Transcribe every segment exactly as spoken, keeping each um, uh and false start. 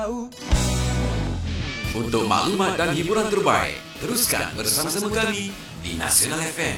Untuk maklumat dan hiburan terbaik, teruskan bersama-sama kami di Nasional F M.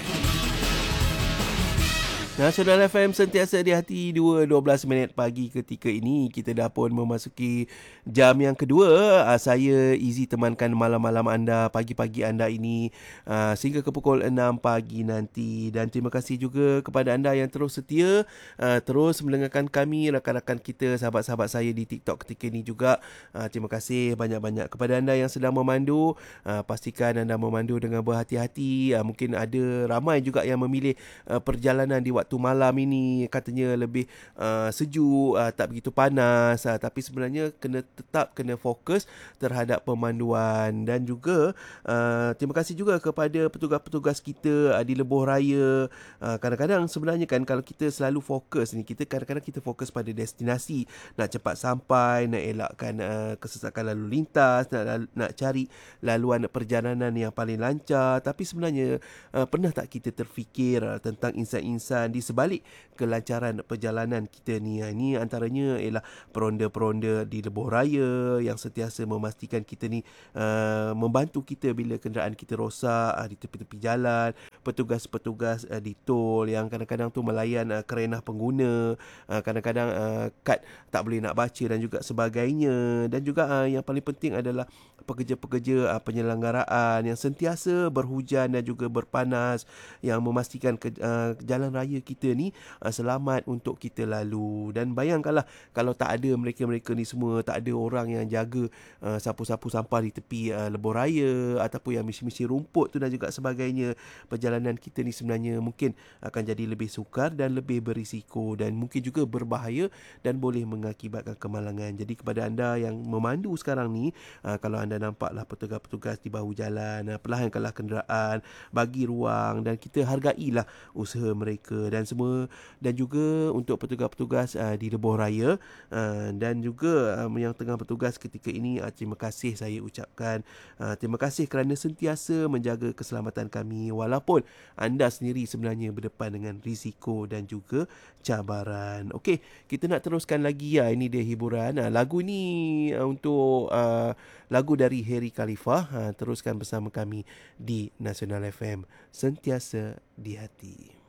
Nasional F M sentiasa di hati. Dua dua belas minit pagi ketika ini kita dah pun memasuki jam yang kedua. Uh, saya Izzy temankan malam-malam anda, pagi-pagi anda ini uh, sehingga ke pukul enam pagi nanti. Dan terima kasih juga kepada anda yang terus setia, uh, terus mendengarkan kami, rakan-rakan kita, sahabat-sahabat saya di TikTok ketika ini juga. Uh, terima kasih banyak-banyak kepada anda yang sedang memandu. Uh, pastikan anda memandu dengan berhati-hati. Uh, mungkin ada ramai juga yang memilih uh, perjalanan di waktu waktu malam ini, katanya lebih uh, sejuk, uh, tak begitu panas, uh, tapi sebenarnya kena tetap kena fokus terhadap pemanduan. Dan juga uh, terima kasih juga kepada petugas-petugas kita uh, di lebuh raya. Uh, kadang-kadang sebenarnya kan kalau kita selalu fokus ni, kita kadang-kadang kita fokus pada destinasi, nak cepat sampai, nak elakkan uh, kesesakan lalu lintas, nak nak cari laluan perjalanan yang paling lancar. Tapi sebenarnya uh, pernah tak kita terfikir uh, tentang insan-insan di sebalik kelancaran perjalanan kita ni? Ini antaranya ialah peronda-peronda di lebuh raya yang sentiasa memastikan kita ni uh, membantu kita bila kenderaan kita rosak uh, di tepi-tepi jalan, petugas-petugas uh, di tol yang kadang-kadang tu melayan uh, kerenah pengguna, uh, kadang-kadang uh, kad tak boleh nak baca dan juga sebagainya. Dan juga uh, yang paling penting adalah pekerja-pekerja uh, penyelenggaraan yang sentiasa berhujan dan juga berpanas, yang memastikan ke, uh, jalan raya kita ni uh, selamat untuk kita lalu. Dan bayangkanlah kalau tak ada mereka-mereka ni semua, tak ada orang yang jaga uh, sapu-sapu sampah di tepi uh, lebuh raya ataupun yang misi-misi rumput tu dan juga sebagainya, perjalanan kita ni sebenarnya mungkin akan jadi lebih sukar dan lebih berisiko dan mungkin juga berbahaya dan boleh mengakibatkan kemalangan. Jadi kepada anda yang memandu sekarang ni, uh, kalau anda nampaklah petugas-petugas di bahu jalan, uh, perlahankanlah kenderaan, bagi ruang dan kita hargailah usaha mereka dan semua. Dan juga untuk petugas-petugas uh, di lebuh raya uh, dan juga um, yang tengah bertugas ketika ini, uh, terima kasih saya ucapkan. Uh, terima kasih kerana sentiasa menjaga keselamatan kami walaupun anda sendiri sebenarnya berdepan dengan risiko dan juga cabaran. Okey, kita nak teruskan lagi ya. Ini dia hiburan. Uh, lagu ni uh, untuk uh, lagu dari Harry Khalifah. Uh, teruskan bersama kami di Nasional F M, sentiasa di hati.